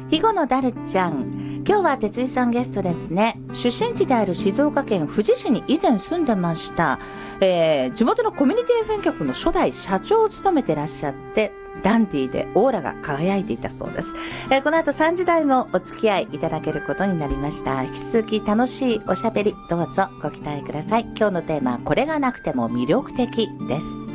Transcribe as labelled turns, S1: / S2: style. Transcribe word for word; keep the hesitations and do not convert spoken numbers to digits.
S1: 肥後のダルちゃん、今日は哲井さんゲストですね。出身地である静岡県富士市に以前住んでました、えー、地元のコミュニティ エフエム 局の初代社長を務めてらっしゃって、ダンディーでオーラが輝いていたそうです。えー、この後さんじ台もお付き合いいただけることになりました。引き続き楽しいおしゃべりどうぞご期待ください。今日のテーマはこれがなくても魅力的です。